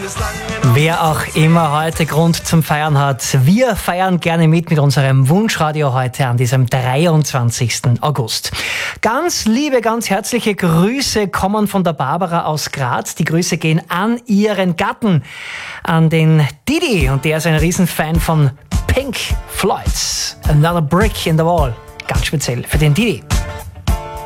Wer auch immer heute Grund zum Feiern hat, wir feiern gerne mit unserem Wunschradio heute an diesem 23. August. Ganz liebe, ganz herzliche Grüße kommen von der Barbara aus Graz. Die Grüße gehen an ihren Gatten, an den Didi. Und der ist ein Riesenfan von Pink Floyds. Another Brick in the Wall. Ganz speziell für den Didi.